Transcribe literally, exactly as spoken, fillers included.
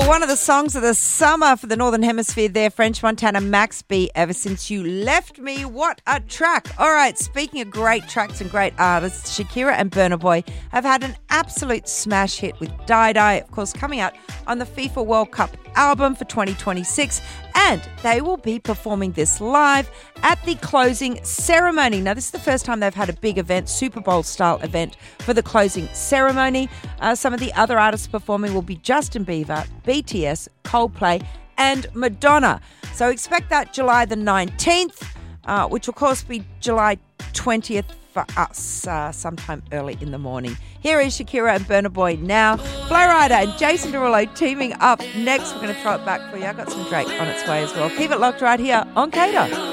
one of the songs of the summer for the Northern Hemisphere there, French Montana, Max B, Ever Since You Left Me. What a track. All right, speaking of great tracks and great artists, Shakira and Burna Boy have had an absolute smash hit with Die Die, of course, coming out on the FIFA World Cup album for twenty twenty-six, and they will be performing this live at the closing ceremony. Now, this is the first time they've had a big event, Super Bowl style event for the closing ceremony. Uh, some of the other artists performing will be Justin Bieber, B T S, Coldplay, and Madonna. So expect that July the nineteenth, uh, which will of course be July twentieth for us, uh, sometime early in the morning. Here is Shakira and Burna Boy now. Flowrider and Jason Derulo teaming up next. We're going to throw it back for you. I've got some Drake on its way as well. Keep it locked right here on Cater.